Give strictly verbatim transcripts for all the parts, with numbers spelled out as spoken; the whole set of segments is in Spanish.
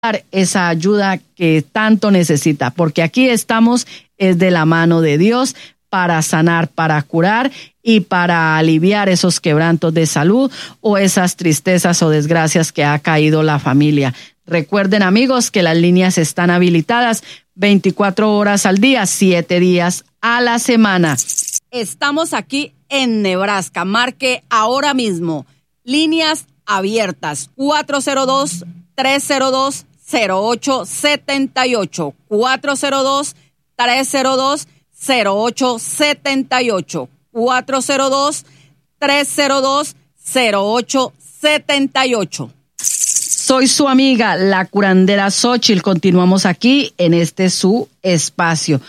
esa ayuda que tanto necesita, porque aquí estamos es de la mano de Dios para sanar, para curar y para aliviar esos quebrantos de salud o esas tristezas o desgracias que ha caído la familia. Recuerden, amigos, que las líneas están habilitadas veinticuatro horas al día, siete días a la semana. Estamos aquí en Nebraska. Marque ahora mismo. Líneas abiertas cuatro cero dos, tres cero dos, cero ocho siete ocho, cuatro cero dos, tres cero dos, cero ocho siete ocho, cuatro cero dos, tres cero dos, cero ocho siete ocho. Soy su amiga, la curandera Xóchitl. Continuamos aquí en este su espacio.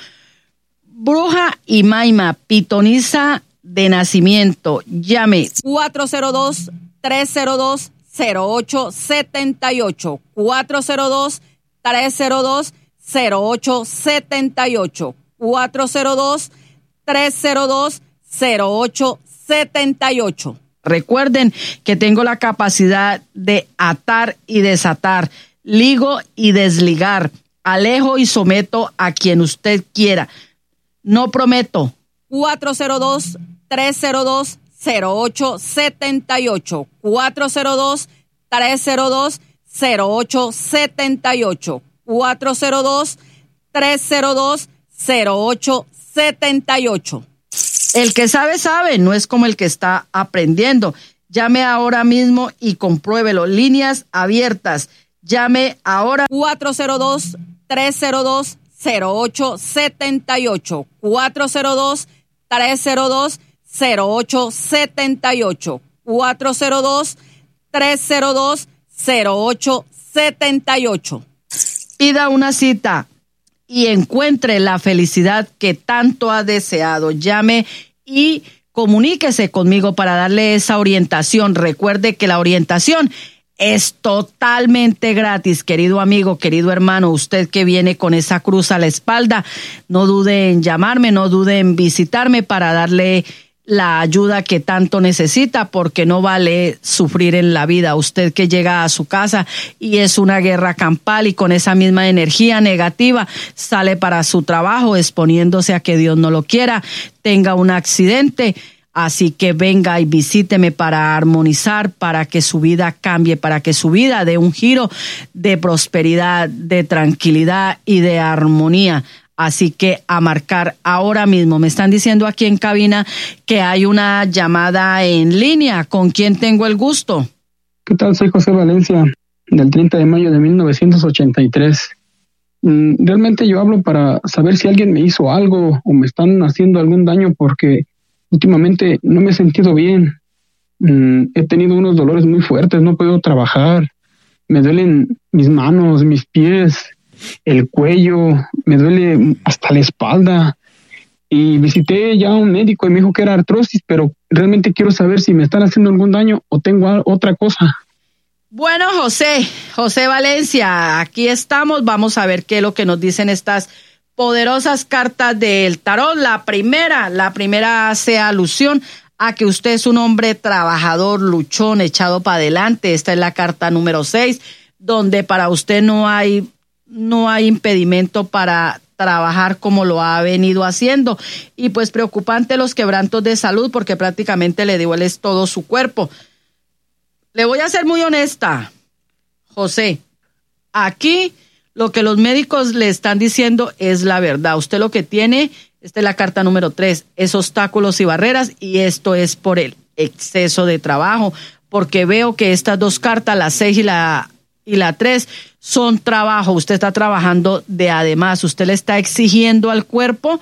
Bruja y maima, pitoniza de nacimiento. Llame cuatro cero dos, tres cero dos, cero ocho siete ocho, cuatro cero dos, tres cero dos, cero ocho siete ocho, cuatro cero dos, tres cero dos, cero ocho siete ocho. Recuerden que tengo la capacidad de atar y desatar, ligo y desligar, alejo y someto a quien usted quiera. No prometo. cuatro cero dos, tres cero dos, cero ocho siete ocho, cuatro cero dos, tres cero dos, cero ocho siete ocho, cuatro cero dos, tres cero dos, cero ocho siete ocho. El que sabe, sabe, no es como el que está aprendiendo. Llame ahora mismo y compruébelo. Líneas abiertas. Llame ahora. cuatro cero dos, tres cero dos, cero ocho siete ocho, cuatro cero dos, tres cero dos, cero ocho siete ocho, cuatro cero dos, tres cero dos, cero ocho siete ocho. Pida una cita y encuentre la felicidad que tanto ha deseado. Llame y comuníquese conmigo para darle esa orientación. Recuerde que la orientación es totalmente gratis, querido amigo, querido hermano. Usted que viene con esa cruz a la espalda, no dude en llamarme, no dude en visitarme para darle la ayuda que tanto necesita, porque no vale sufrir en la vida. Usted que llega a su casa y es una guerra campal y con esa misma energía negativa sale para su trabajo exponiéndose a que Dios no lo quiera, tenga un accidente. Así que venga y visíteme para armonizar, para que su vida cambie, para que su vida dé un giro de prosperidad, de tranquilidad y de armonía. Así que a marcar ahora mismo. Me están diciendo aquí en cabina que hay una llamada en línea. ¿Con quién tengo el gusto? ¿Qué tal? Soy José Valencia, del treinta de mayo de mil novecientos ochenta y tres. Realmente yo hablo para saber si alguien me hizo algo o me están haciendo algún daño, porque últimamente no me he sentido bien. He tenido unos dolores muy fuertes, no puedo trabajar. Me duelen mis manos, mis pies, el cuello, me duele hasta la espalda. Y visité ya a un médico y me dijo que era artrosis, pero realmente quiero saber si me están haciendo algún daño o tengo otra cosa. Bueno, José, José Valencia, aquí estamos. Vamos a ver qué es lo que nos dicen estas poderosas cartas del tarot. La primera, la primera hace alusión a que usted es un hombre trabajador, luchón, echado para adelante. Esta es la carta número seis, donde para usted no hay no hay impedimento para trabajar como lo ha venido haciendo. Y pues preocupante los quebrantos de salud, porque prácticamente le duele todo su cuerpo. Le voy a ser muy honesta, José. Aquí lo que los médicos le están diciendo es la verdad. Usted lo que tiene, esta es la carta número tres, es obstáculos y barreras, y esto es por el exceso de trabajo, porque veo que estas dos cartas, la seis y la y la tres, son trabajo. Usted está trabajando de además. Usted le está exigiendo al cuerpo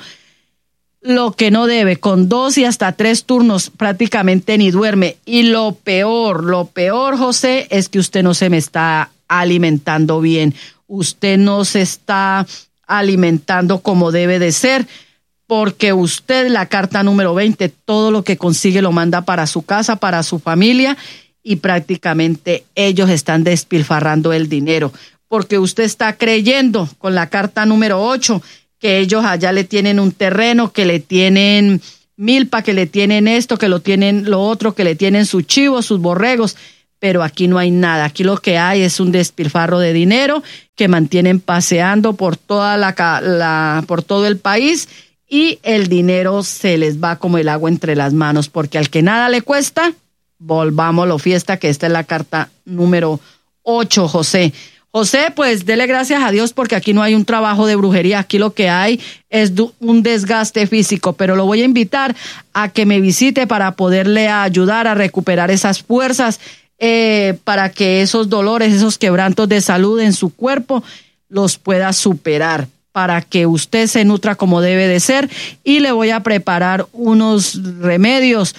lo que no debe. Con dos y hasta tres turnos prácticamente ni duerme. Y lo peor, lo peor, José, es que usted no se me está alimentando bien. Usted no se está alimentando como debe de ser, porque usted, la carta número veinte, todo lo que consigue lo manda para su casa, para su familia, y prácticamente ellos están despilfarrando el dinero, porque usted está creyendo con la carta número ocho que ellos allá le tienen un terreno, que le tienen milpa, que le tienen esto, que lo tienen lo otro, que le tienen sus chivos, sus borregos, pero aquí no hay nada. Aquí lo que hay es un despilfarro de dinero que mantienen paseando por toda la, la por todo el país, y el dinero se les va como el agua entre las manos, porque al que nada le cuesta, volvamos a la fiesta, que esta es la carta número ocho, José. José, pues dele gracias a Dios porque aquí no hay un trabajo de brujería, aquí lo que hay es un desgaste físico, pero lo voy a invitar a que me visite para poderle ayudar a recuperar esas fuerzas, eh, para que esos dolores, esos quebrantos de salud en su cuerpo los pueda superar, para que usted se nutra como debe de ser, y le voy a preparar unos remedios,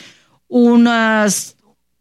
unas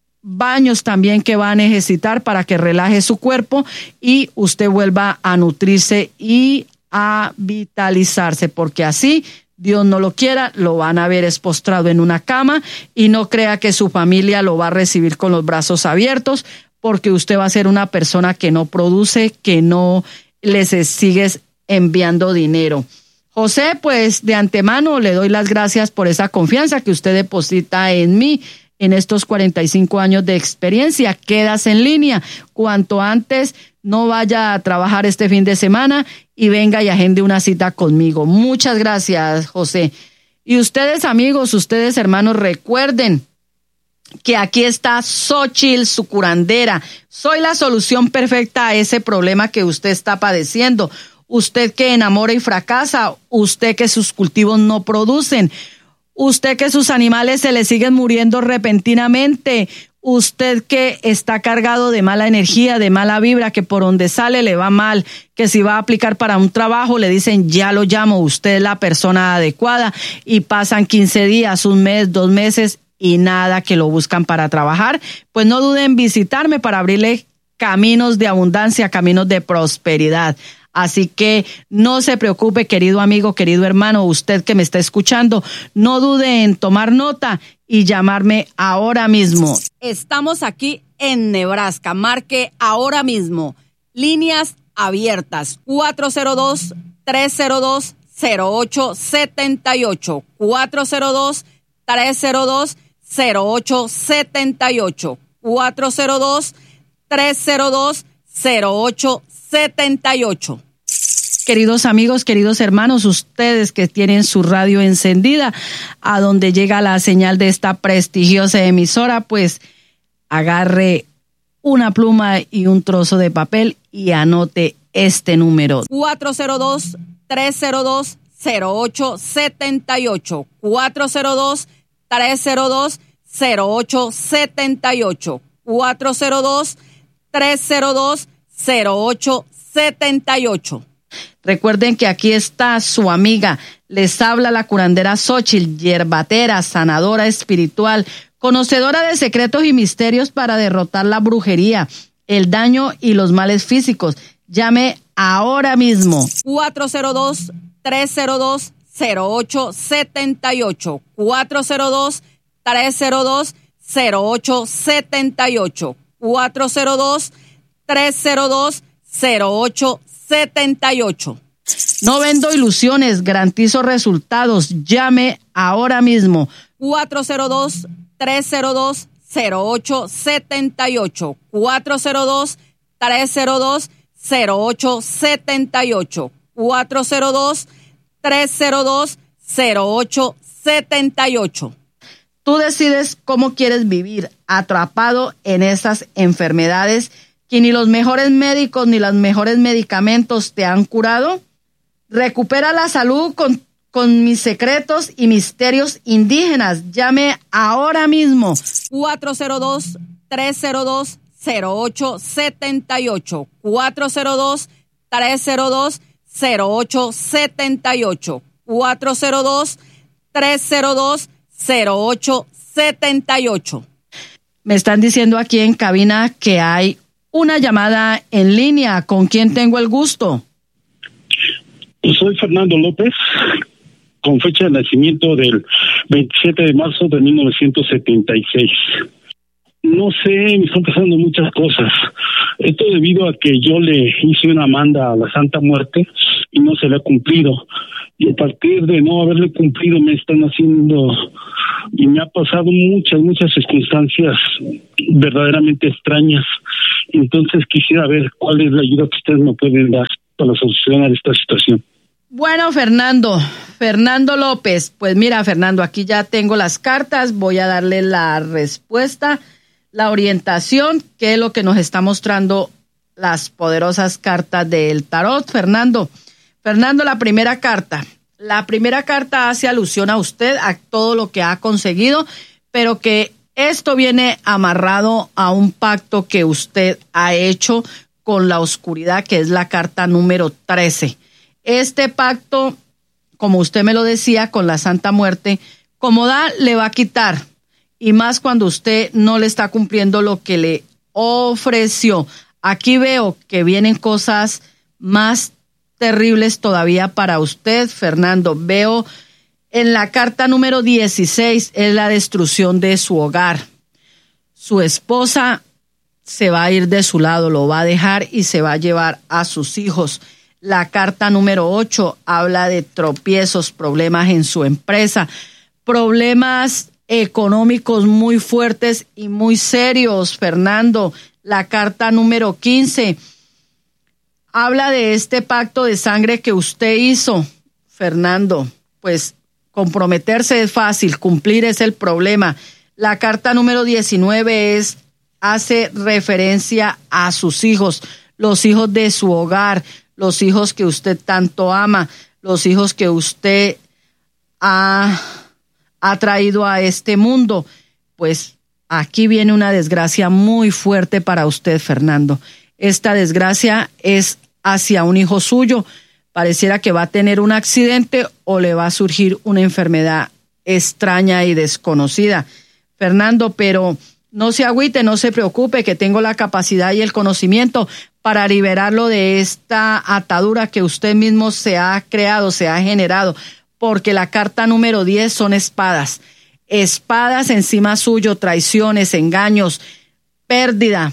baños también que va a necesitar para que relaje su cuerpo y usted vuelva a nutrirse y a vitalizarse, porque así, Dios no lo quiera, lo van a ver postrado en una cama, y no crea que su familia lo va a recibir con los brazos abiertos, porque usted va a ser una persona que no produce, que no les sigues enviando dinero. José, pues de antemano le doy las gracias por esa confianza que usted deposita en mí. En estos cuarenta y cinco años de experiencia, quedas en línea. Cuanto antes, no vaya a trabajar este fin de semana y venga y agende una cita conmigo. Muchas gracias, José. Y ustedes, amigos, ustedes, hermanos, recuerden que aquí está Xóchitl, su curandera. Soy la solución perfecta a ese problema que usted está padeciendo. Usted que enamora y fracasa, usted que sus cultivos no producen, usted que sus animales se le siguen muriendo repentinamente, usted que está cargado de mala energía, de mala vibra, que por donde sale le va mal, que si va a aplicar para un trabajo le dicen ya lo llamo, usted es la persona adecuada, y pasan quince días, un mes, dos meses y nada, que lo buscan para trabajar, pues no duden en visitarme para abrirle caminos de abundancia, caminos de prosperidad. Así que no se preocupe, querido amigo, querido hermano, usted que me está escuchando, no dude en tomar nota y llamarme ahora mismo. Estamos aquí en Nebraska, marque ahora mismo. Líneas abiertas, cuatro cero dos, tres cero dos, cero ocho siete ocho, cuatro cero dos, tres cero dos, cero ocho siete ocho, cuatro cero dos, tres cero dos, cero ocho setenta y ocho. Queridos amigos, queridos hermanos, ustedes que tienen su radio encendida, a donde llega la señal de esta prestigiosa emisora, pues agarre una pluma y un trozo de papel y anote este número. cuatro cero dos, tres cero dos, cero ocho setenta y ocho, cuatro cero dos, tres cero dos, cero ocho setenta y ocho, cuatro cero dos, tres cero dos, cero ocho setenta y ocho. Recuerden que aquí está su amiga, les habla la curandera Xóchitl, yerbatera, sanadora espiritual, conocedora de secretos y misterios para derrotar la brujería, el daño y los males físicos. Llame ahora mismo. cuatro cero dos, tres cero dos, cero ocho setenta y ocho, cuatro cero dos, tres cero dos, cero ocho setenta y ocho, cuatro cero dos, tres cero dos, cero ocho setenta y ocho. No vendo ilusiones, garantizo resultados. Llame ahora mismo. cuatro cero dos, tres cero dos, cero ocho setenta y ocho, cuatro cero dos, tres cero dos, cero ocho setenta y ocho, cuatro cero dos, tres cero dos, cero ocho setenta y ocho. Tú decides cómo quieres vivir, atrapado en esas enfermedades que ni los mejores médicos ni los mejores medicamentos te han curado. Recupera la salud con, con mis secretos y misterios indígenas. Llame ahora mismo. cuatro cero dos, tres cero dos, cero ocho setenta y ocho, cuatro cero dos, tres cero dos, cero ocho setenta y ocho, cuatro cero dos, tres cero dos, cero ocho setenta y ocho. Me están diciendo aquí en cabina que hay una llamada en línea. ¿Con quién tengo el gusto? Soy Fernando López, con fecha de nacimiento del veintisiete de marzo de mil novecientos setenta y seis. No sé, me están pasando muchas cosas. Esto debido a que yo le hice una manda a la Santa Muerte y no se le ha cumplido. Y a partir de no haberle cumplido me están haciendo, y me ha pasado muchas, muchas circunstancias verdaderamente extrañas. Entonces quisiera ver cuál es la ayuda que ustedes me pueden dar para solucionar esta situación. Bueno, Fernando, Fernando López, pues mira, Fernando, aquí ya tengo las cartas, voy a darle la respuesta, la orientación, que es lo que nos está mostrando las poderosas cartas del tarot. Fernando, Fernando, la primera carta, la primera carta hace alusión a usted, a todo lo que ha conseguido, pero que esto viene amarrado a un pacto que usted ha hecho con la oscuridad, que es la carta número trece. Este pacto, como usted me lo decía, con la Santa Muerte, como da, le va a quitar. Y más cuando usted no le está cumpliendo lo que le ofreció. Aquí veo que vienen cosas más terribles todavía para usted, Fernando. Veo en la carta número dieciséis, es la destrucción de su hogar. Su esposa se va a ir de su lado, lo va a dejar y se va a llevar a sus hijos. La carta número ocho habla de tropiezos, problemas en su empresa, problemas económicos muy fuertes y muy serios, Fernando. La carta número quince habla de este pacto de sangre que usted hizo, Fernando. Pues comprometerse es fácil, cumplir es el problema. La carta número diecinueve es, hace referencia a sus hijos, los hijos de su hogar, los hijos que usted tanto ama, los hijos que usted ha, ha traído a este mundo. Pues aquí viene una desgracia muy fuerte para usted, Fernando. Esta desgracia es hacia un hijo suyo. Pareciera que va a tener un accidente o le va a surgir una enfermedad extraña y desconocida, Fernando, pero no se agüite, no se preocupe, que tengo la capacidad y el conocimiento para liberarlo de esta atadura que usted mismo se ha creado, se ha generado, porque la carta número diez son espadas, espadas encima suyo, traiciones, engaños, pérdida,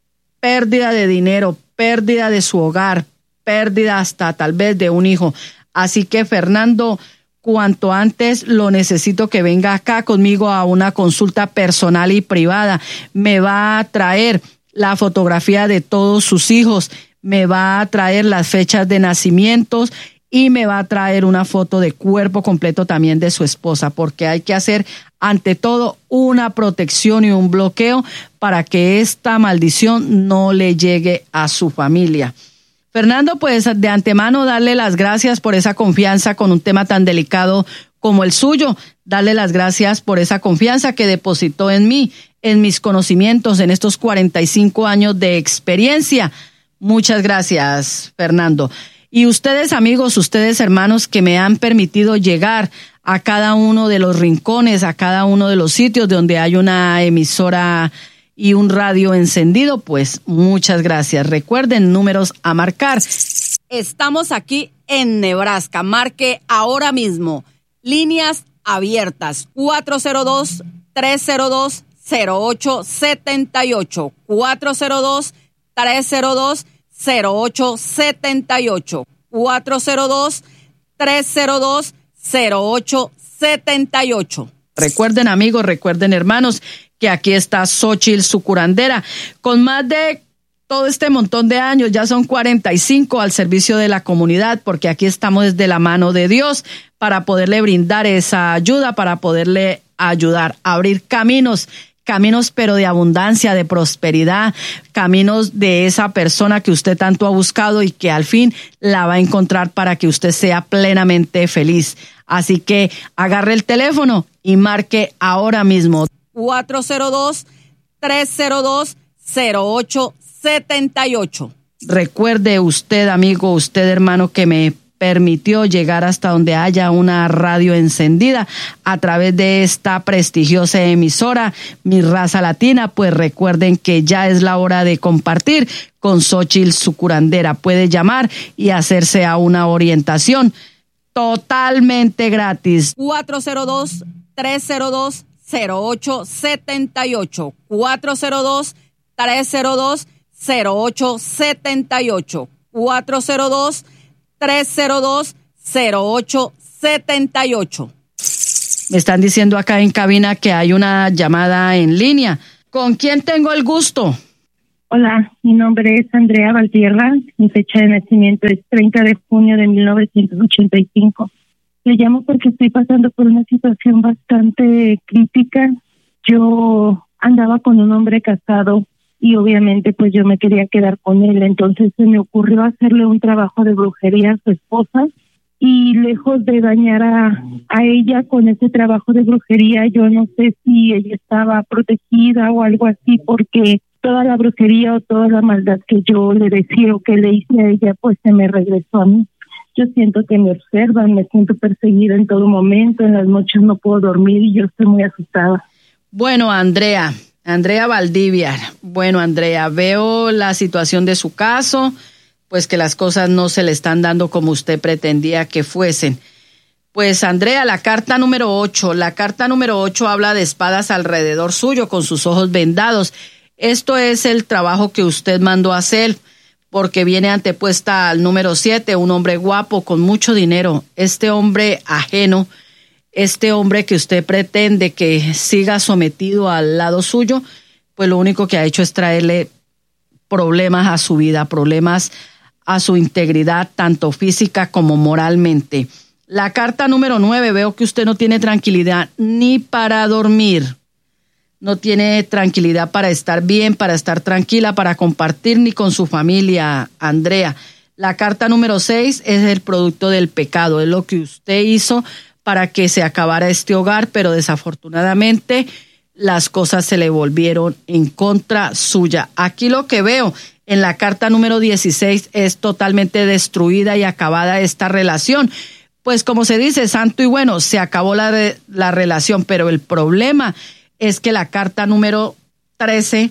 pérdida de dinero, pérdida de su hogar, pérdida hasta tal vez de un hijo. Así que, Fernando, cuanto antes lo necesito que venga acá conmigo a una consulta personal y privada. Me va a traer la fotografía de todos sus hijos, me va a traer las fechas de nacimientos y me va a traer una foto de cuerpo completo también de su esposa, porque hay que hacer ante todo una protección y un bloqueo para que esta maldición no le llegue a su familia. Fernando, pues de antemano darle las gracias por esa confianza con un tema tan delicado como el suyo, darle las gracias por esa confianza que depositó en mí, en mis conocimientos, en estos cuarenta y cinco años de experiencia. Muchas gracias, Fernando. Y ustedes, amigos, ustedes, hermanos, que me han permitido llegar a cada uno de los rincones, a cada uno de los sitios donde hay una emisora y un radio encendido, pues muchas gracias. Recuerden, números a marcar. Estamos aquí en Nebraska. Marque ahora mismo. Líneas abiertas. cuatro cero dos, tres cero dos, cero ocho siete ocho. cuatro cero dos, tres cero dos, cero ocho siete ocho. cuatro cero dos, tres cero dos, cero ocho siete ocho. Recuerden, amigos, recuerden, hermanos, que aquí está Xóchitl, su curandera, con más de todo este montón de años, ya son cuarenta y cinco al servicio de la comunidad, porque aquí estamos desde la mano de Dios para poderle brindar esa ayuda, para poderle ayudar a abrir caminos, caminos pero de abundancia, de prosperidad, caminos de esa persona que usted tanto ha buscado y que al fin la va a encontrar para que usted sea plenamente feliz. Así que agarre el teléfono y marque ahora mismo. cuatro cero dos, tres cero dos, cero ocho siete ocho. Recuerde usted, amigo, usted, hermano, que me permitió llegar hasta donde haya una radio encendida a través de esta prestigiosa emisora, Mi Raza Latina. Pues recuerden que ya es la hora de compartir con Xóchitl, su curandera. Puede llamar y hacerse a una orientación totalmente gratis. cuatro cero dos, tres cero dos, cero ocho siete ocho. cuatro cero dos, tres cero dos, cero ocho siete ocho. cuatro cero dos, tres cero dos, cero ocho siete ocho. Me están diciendo acá en cabina que hay una llamada en línea. ¿Con quién tengo el gusto? Hola, mi nombre es Andrea Valtierra. Mi fecha de nacimiento es treinta de junio de mil novecientos ochenta y cinco. Le llamo porque estoy pasando por una situación bastante crítica. Yo andaba con un hombre casado y obviamente pues yo me quería quedar con él. Entonces se me ocurrió hacerle un trabajo de brujería a su esposa. Y lejos de dañar a, a ella con ese trabajo de brujería, yo no sé si ella estaba protegida o algo así, porque toda la brujería o toda la maldad que yo le decía o que le hice a ella, pues se me regresó a mí. Yo siento que me observan, me siento perseguida en todo momento, en las noches no puedo dormir y yo estoy muy asustada. Bueno, Andrea, Andrea Valdivia, bueno, Andrea, veo la situación de su caso, pues que las cosas no se le están dando como usted pretendía que fuesen. Pues Andrea, la carta número ocho, la carta número ocho habla de espadas alrededor suyo con sus ojos vendados. Esto es el trabajo que usted mandó a hacer, porque viene antepuesta al número siete, un hombre guapo con mucho dinero. Este hombre ajeno, este hombre que usted pretende que siga sometido al lado suyo, pues lo único que ha hecho es traerle problemas a su vida, problemas a su integridad, tanto física como moralmente. La carta número nueve, veo que usted no tiene tranquilidad ni para dormir. No tiene tranquilidad para estar bien, para estar tranquila, para compartir ni con su familia, Andrea. La carta número seis es el producto del pecado, es lo que usted hizo para que se acabara este hogar, pero desafortunadamente las cosas se le volvieron en contra suya. Aquí lo que veo en la carta número dieciséis es totalmente destruida y acabada esta relación. Pues como se dice, santo y bueno, se acabó la, re- la relación, pero el problema es que la carta número trece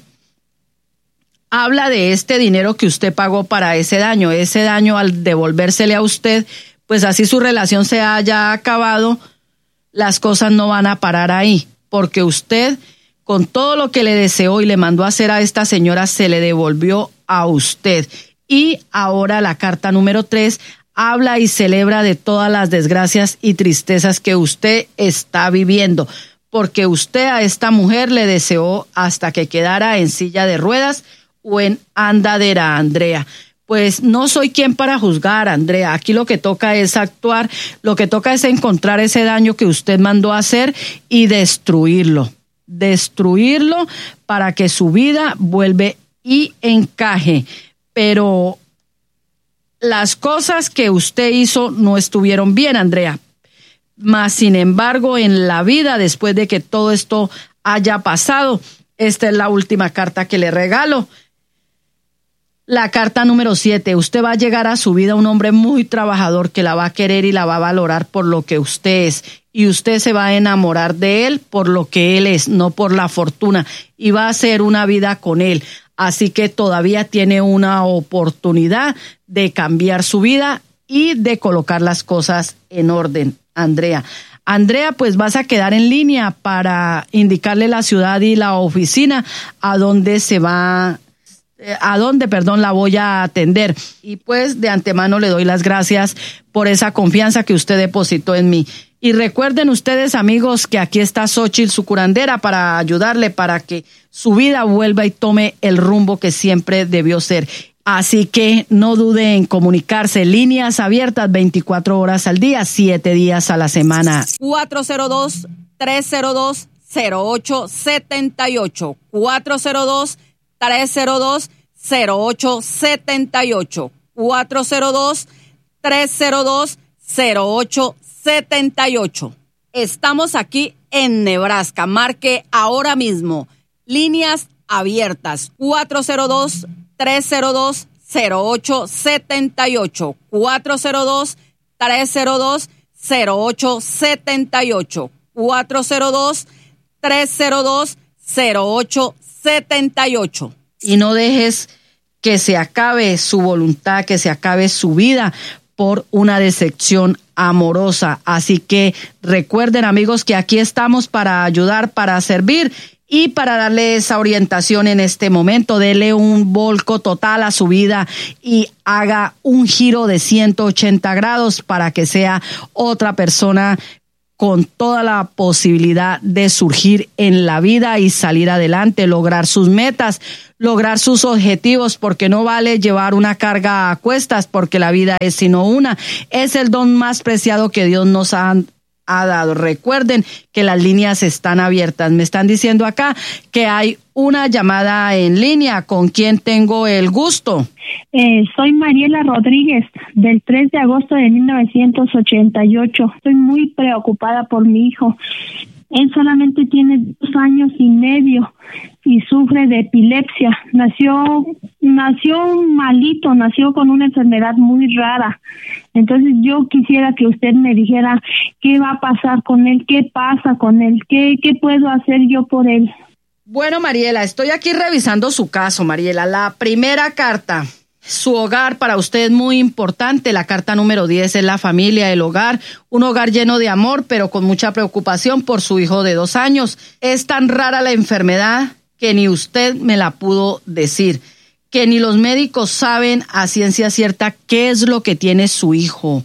habla de este dinero que usted pagó para ese daño. Ese daño al devolvérsele a usted, pues así su relación se haya acabado, las cosas no van a parar ahí, porque usted, con todo lo que le deseó y le mandó a hacer a esta señora, se le devolvió a usted. Y ahora la carta número tres habla y celebra de todas las desgracias y tristezas que usted está viviendo, porque usted a esta mujer le deseó hasta que quedara en silla de ruedas o en andadera, Andrea. Pues no soy quien para juzgar, Andrea. Aquí lo que toca es actuar, lo que toca es encontrar ese daño que usted mandó a hacer y destruirlo. Destruirlo para que su vida vuelva y encaje. Pero las cosas que usted hizo no estuvieron bien, Andrea. Mas, sin embargo, en la vida, después de que todo esto haya pasado, esta es la última carta que le regalo. La carta número siete, usted va a llegar a su vida un hombre muy trabajador que la va a querer y la va a valorar por lo que usted es. Y usted se va a enamorar de él por lo que él es, no por la fortuna. Y va a hacer una vida con él. Así que todavía tiene una oportunidad de cambiar su vida y de colocar las cosas en orden, Andrea. Andrea, pues vas a quedar en línea para indicarle la ciudad y la oficina a donde se va a dónde, perdón, la voy a atender. Y pues de antemano le doy las gracias por esa confianza que usted depositó en mí. Y recuerden ustedes, amigos, que aquí está Xóchitl, su curandera, para ayudarle para que su vida vuelva y tome el rumbo que siempre debió ser. Así que no dude en comunicarse. Líneas abiertas veinticuatro horas al día, siete días a la semana. cuatro cero dos, tres cero dos, cero ocho siete ocho. cuatro cero dos, tres cero dos, cero ocho siete ocho. cuatro cero dos, tres cero dos, cero ocho siete ocho. Estamos aquí en Nebraska. Marque ahora mismo. Líneas abiertas. cuatro cero dos, tres cero dos, cero ocho siete ocho. cuatro cero dos, tres cero dos, cero ocho siete ocho. cuatro cero dos, tres cero dos, cero ocho siete ocho. Y no dejes que se acabe su voluntad, que se acabe su vida por una decepción amorosa. Así que recuerden, amigos, que aquí estamos para ayudar, para servir Y para darle esa orientación en este momento, dele un volco total a su vida y haga un giro de ciento ochenta grados para que sea otra persona con toda la posibilidad de surgir en la vida y salir adelante, lograr sus metas, lograr sus objetivos, porque no vale llevar una carga a cuestas, porque la vida es sino una. Es el don más preciado que Dios nos ha ha dado. Recuerden que las líneas están abiertas. Me están diciendo acá que hay una llamada en línea. ¿Con quién tengo el gusto? Eh, soy Mariela Rodríguez, del tres de agosto de mil novecientos ochenta y ocho. Estoy muy preocupada por mi hijo. Él solamente tiene dos años y medio y sufre de epilepsia. Nació, nació malito, nació con una enfermedad muy rara. Entonces yo quisiera que usted me dijera qué va a pasar con él, qué pasa con él, qué, qué puedo hacer yo por él. Bueno, Mariela, estoy aquí revisando su caso, Mariela. La primera carta. Su hogar para usted es muy importante. La carta número diez es la familia, el hogar. Un hogar lleno de amor, pero con mucha preocupación por su hijo de dos años. Es tan rara la enfermedad que ni usted me la pudo decir. Que ni los médicos saben a ciencia cierta qué es lo que tiene su hijo,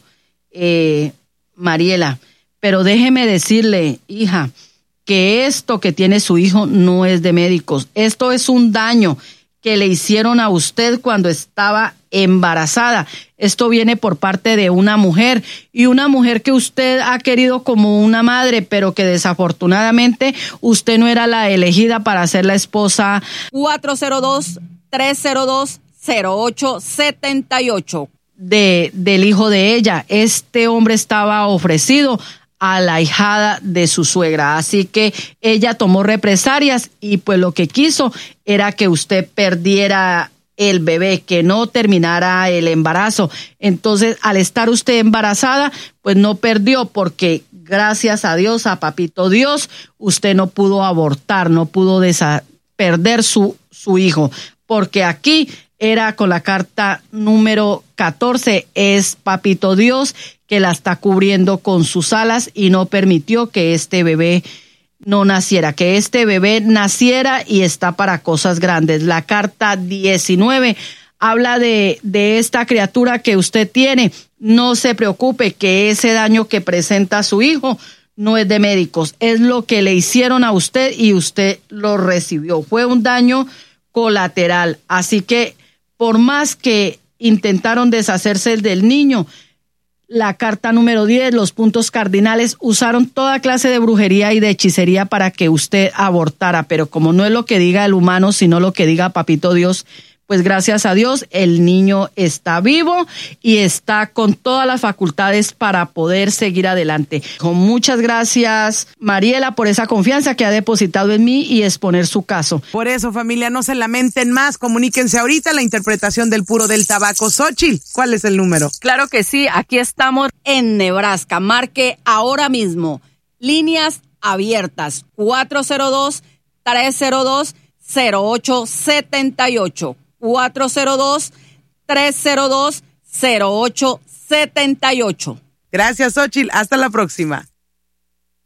eh, Mariela. Pero déjeme decirle, hija, que esto que tiene su hijo no es de médicos. Esto es un daño que le hicieron a usted cuando estaba embarazada. Esto viene por parte de una mujer, y una mujer que usted ha querido como una madre, pero que desafortunadamente usted no era la elegida para ser la esposa. cuatro cero dos, tres cero dos, cero ocho siete ocho. De, del hijo de ella. Este hombre estaba ofrecido a la ahijada de su suegra, así que ella tomó represalias y pues lo que quiso era que usted perdiera el bebé, que no terminara el embarazo. Entonces, al estar usted embarazada, pues no perdió, porque gracias a Dios, a Papito Dios, usted no pudo abortar, no pudo desa- perder su, su hijo, porque aquí era con la carta número catorce, es Papito Dios que la está cubriendo con sus alas y no permitió que este bebé no naciera, que este bebé naciera y está para cosas grandes. La carta diecinueve habla de, de esta criatura que usted tiene. No se preocupe, que ese daño que presenta su hijo no es de médicos, es lo que le hicieron a usted y usted lo recibió. Fue un daño colateral, así que por más que intentaron deshacerse del niño, la carta número diez, los puntos cardinales, usaron toda clase de brujería y de hechicería para que usted abortara, pero como no es lo que diga el humano, sino lo que diga Papito Dios, pues gracias a Dios el niño está vivo y está con todas las facultades para poder seguir adelante. Con muchas gracias, Mariela, por esa confianza que ha depositado en mí y exponer su caso. Por eso, familia, no se lamenten más, comuníquense ahorita. La interpretación del puro del tabaco. Xochitl, ¿cuál es el número? Claro que sí, aquí estamos en Nebraska. Marque ahora mismo. Líneas abiertas. cuatro cero dos, tres cero dos, cero ocho siete ocho. cuatro cero dos, tres cero dos, cero ocho siete ocho. Gracias, Xochitl. Hasta la próxima.